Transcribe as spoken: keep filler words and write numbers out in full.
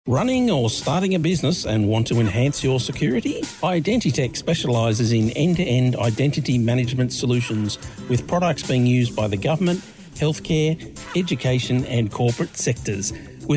Running or starting a business and want to enhance your security? Identitech specialises in end-to-end identity management solutions with products being used by the government, healthcare, education and corporate sectors.